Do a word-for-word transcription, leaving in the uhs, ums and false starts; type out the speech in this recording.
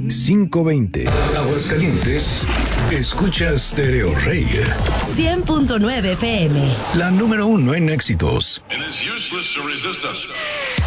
quinientos veinte. Aguascalientes, escucha Stereo Rey. cien punto nueve F M. La número uno en éxitos. And it's useless to resist us.